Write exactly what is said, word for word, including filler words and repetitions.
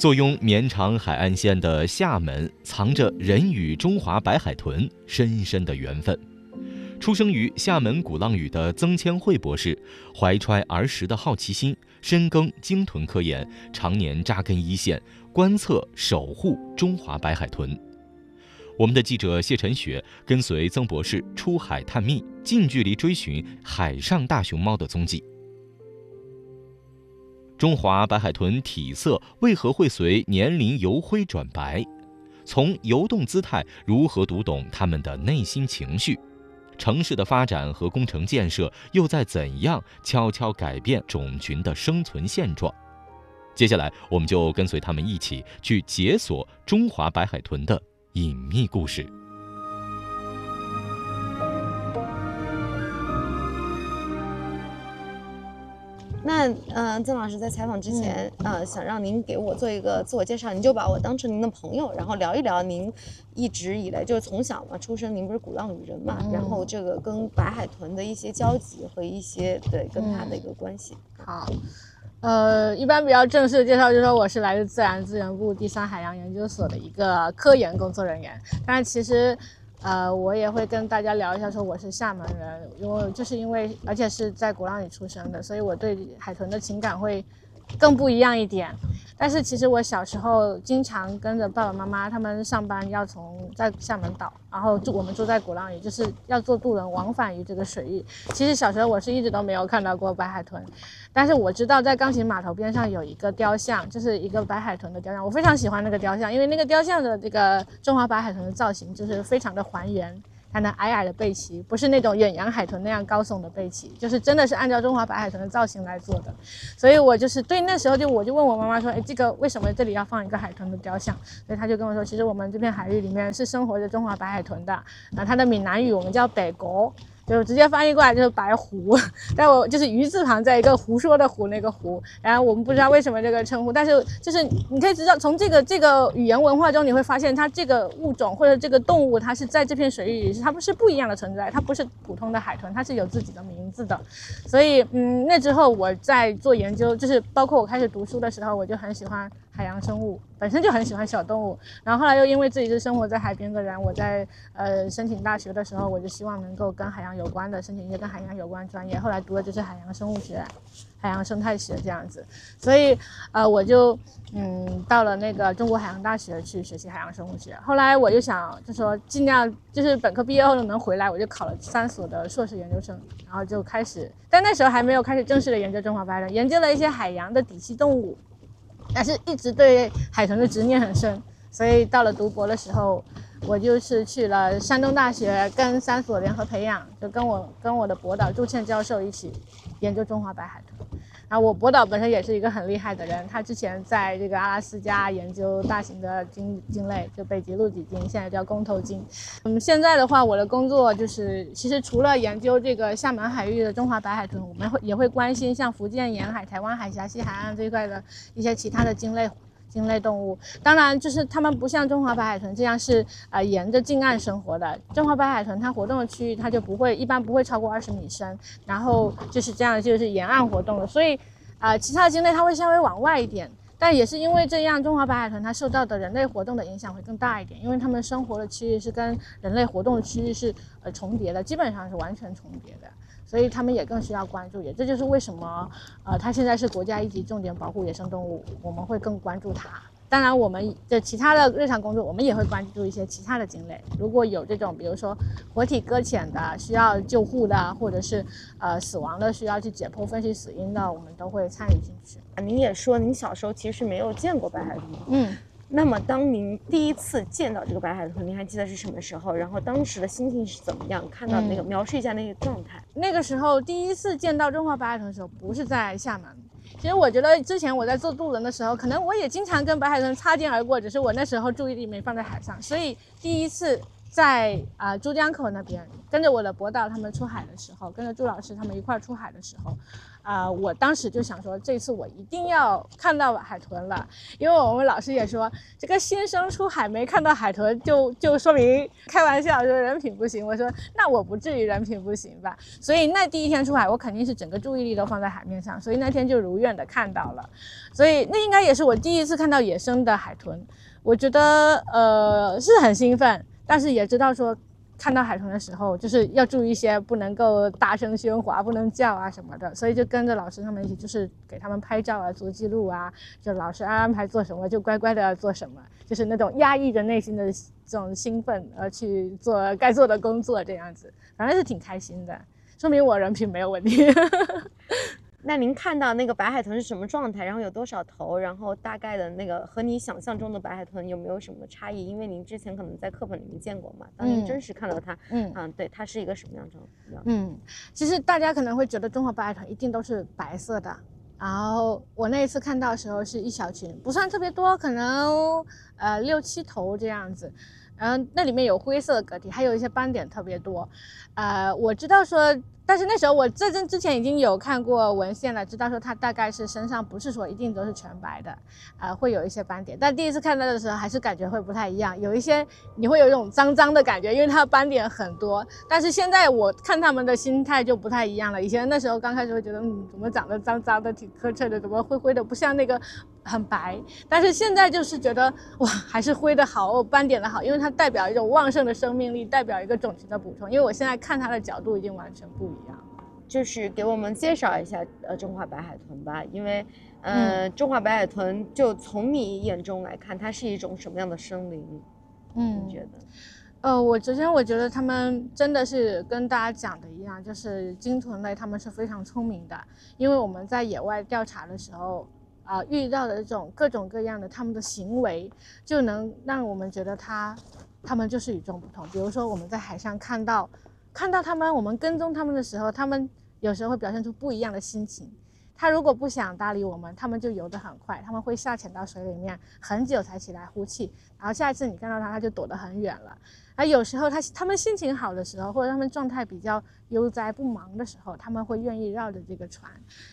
坐拥绵长海岸线的厦门，藏着人与中华白海豚深深的缘分。出生于厦门鼓浪屿的曾千惠博士，怀揣儿时的好奇心，深耕鲸豚科研，常年扎根一线，观测守护中华白海豚。我们的记者谢晨雪跟随曾博士出海探秘，近距离追寻海上大熊猫的踪迹。中华白海豚体色为何会随年龄由灰转白？从游动姿态如何读懂它们的内心情绪？城市的发展和工程建设又在怎样悄悄改变种群的生存现状？接下来，我们就跟随他们一起去解锁中华白海豚的隐秘故事。 那呃，曾老师在采访之前，嗯、呃，想让您给我做一个自我介绍，您就把我当成您的朋友，然后聊一聊您一直以来就是从小嘛出生，您不是鼓浪屿人嘛，嗯、然后这个跟白海豚的一些交集和一些对跟它的一个关系。 嗯、好，呃，一般比较正式的介绍就是说我是来自自然资源部第三海洋研究所的一个科研工作人员，但是其实。呃，我也会跟大家聊一下，说我是厦门人，因为就是因为，而且是在鼓浪屿出生的，所以我对海豚的情感会更不一样一点。但是其实我小时候经常跟着爸爸妈妈他们上班，要从在厦门岛，然后住我们住在鼓浪屿，就是要坐渡轮往返于这个水域。其实小时候我是一直都没有看到过白海豚，但是我知道在钢琴码头边上有一个雕像，就是一个白海豚的雕像，我非常喜欢那个雕像，因为那个雕像的这个中华白海豚的造型就是非常的还原。它那矮矮的背鳍，不是那种远洋海豚那样高耸的背鳍，就是真的是按照中华白海豚的造型来做的。所以我就是对那时候就我就问我妈妈说，哎，这个为什么这里要放一个海豚的雕像？所以她就跟我说，其实我们这片海域里面是生活着中华白海豚的，啊，它的闽南语我们叫北国。就直接翻译过来就是白狐，但我就是鱼字旁在一个胡说的胡那个胡，然后我们不知道为什么这个称呼，但是就是你可以知道从这个这个语言文化中你会发现它这个物种或者这个动物它是在这片水域里它不是不一样的存在，它不是普通的海豚，它是有自己的名字的。所以嗯，那之后我在做研究，就是包括我开始读书的时候，我就很喜欢海洋生物，本身就很喜欢小动物，然后后来又因为自己是生活在海边的人，我在呃申请大学的时候，我就希望能够跟海洋有关的申请一些跟海洋有关专业，后来读的就是海洋生物学、海洋生态学这样子，所以呃我就嗯到了那个中国海洋大学去学习海洋生物学，后来我就想就说尽量就是本科毕业后能回来，我就考了三所的硕士研究生，然后就开始，但那时候还没有开始正式的研究中华白海豚，研究了一些海洋的底栖动物。但是一直对海豚的执念很深，所以到了读博的时候，我就是去了山东大学跟三所联合培养，就跟我跟我的博导朱倩教授一起研究中华白海豚。然后我博导本身也是一个很厉害的人，他之前在这个阿拉斯加研究大型的鲸鲸类，就北极鹿脊鲸，现在叫公头鲸。嗯，现在的话，我的工作就是其实除了研究这个厦门海域的中华白海豚，我们会也会关心像福建沿海、台湾海峡西海岸这一块的一些其他的鲸类。鲸类动物，当然就是它们不像中华白海豚这样是呃沿着近岸生活的。中华白海豚它活动的区域它就不会一般不会超过二十米深，然后就是这样就是沿岸活动的，所以啊、呃、其他的鲸类它会稍微往外一点，但也是因为这样，中华白海豚它受到的人类活动的影响会更大一点，因为它们生活的区域是跟人类活动的区域是呃重叠的，基本上是完全重叠的。所以他们也更需要关注，也这就是为什么，呃，它现在是国家一级重点保护野生动物，我们会更关注它。当然，我们的其他的日常工作，我们也会关注一些其他的鲸类。如果有这种，比如说活体搁浅的，需要救护的，或者是呃死亡的，需要去解剖分析死因的，我们都会参与进去。 您也说，您小时候其实没有见过白海豚。 嗯。 那么当您第一次见到这个白海豚，您还记得是什么时候？然后当时的心情是怎么样？看到那个、嗯、描述一下那个状态。 那个时候第一次见到中华白海豚的时候，不是在厦门。其实我觉得之前我在做渡轮的时候，可能我也经常跟白海豚擦肩而过，只是我那时候注意力没放在海上，所以第一次在啊、呃、珠江口那边跟着我的博导他们出海的时候，跟着朱老师他们一块出海的时候，啊、呃，我当时就想说，这次我一定要看到海豚了，因为我们老师也说，这个新生出海没看到海豚就就说明开玩笑说人品不行。我说那我不至于人品不行吧，所以那第一天出海，我肯定是整个注意力都放在海面上，所以那天就如愿的看到了，所以那应该也是我第一次看到野生的海豚，我觉得呃是很兴奋，但是也知道说。看到海豚的时候，就是要注意一些，不能够大声喧哗，不能叫啊什么的，所以就跟着老师他们一起，就是给他们拍照啊，做记录啊，就老师安排做什么就乖乖的做什么，就是那种压抑着内心的这种兴奋而去做该做的工作，这样子，反正是挺开心的，说明我人品没有问题。 那您看到那个白海豚是什么状态，然后有多少头，然后大概的那个和你想象中的白海豚有没有什么差异？因为您之前可能在课本里面见过嘛，当您真实看到它，嗯嗯，对，它是一个什么样状态？ 嗯，其实大家可能会觉得中华白海豚一定都是白色的，然后我那一次看到的时候是一小群，不算特别多，可能呃六七头这样子。然后那里面有灰色的个体，还有一些斑点特别多，呃，我知道说，但是那时候我在这之前已经有看过文献了，知道说它大概是身上不是说一定都是全白的，呃，会有一些斑点，但第一次看到的时候还是感觉会不太一样，有一些你会有一种脏脏的感觉，因为它的斑点很多，但是现在我看他们的心态就不太一样了，以前那时候刚开始会觉得，嗯，怎么长得脏脏的，挺磕碜的，怎么灰灰的，不像那个很白，但是现在就是觉得哇，还是灰的好，哦，斑点的好，因为它代表一种旺盛的生命力，代表一个种群的补充，因为我现在看它的角度已经完全不一样了。 就是给我们介绍一下呃中华白海豚吧，因为呃、嗯、中华白海豚就从你眼中来看，它是一种什么样的生灵？嗯，你觉得？ 呃，我首先我觉得他们真的是跟大家讲的一样，就是鲸豚类他们是非常聪明的，因为我们在野外调查的时候。啊、呃，遇到的这种各种各样的他们的行为，就能让我们觉得他，他们就是与众不同。比如说我们在海上看到，看到他们，我们跟踪他们的时候，他们有时候会表现出不一样的心情。他如果不想搭理我们，他们就游得很快，他们会下潜到水里面很久才起来呼气，然后下一次你看到他，他就躲得很远了。而有时候他他们心情好的时候，或者他们状态比较悠哉不忙的时候，他们会愿意绕着这个船，